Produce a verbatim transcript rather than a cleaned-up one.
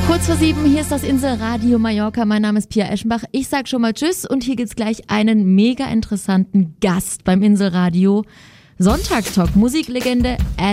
Kurz vor sieben, hier ist das Inselradio Mallorca. Mein Name ist Pia Eschenbach. Ich sag schon mal Tschüss und hier gibt's gleich einen mega interessanten Gast beim Inselradio. Sonntagstalk, Musiklegende